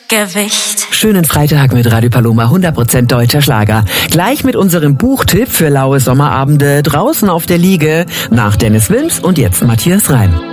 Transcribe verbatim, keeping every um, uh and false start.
Gewicht. Schönen Freitag mit Radio Paloma, hundert Prozent deutscher Schlager. Gleich mit unserem Buchtipp für laue Sommerabende draußen auf der Liege nach Dennis Wilms und jetzt Matthias Reim.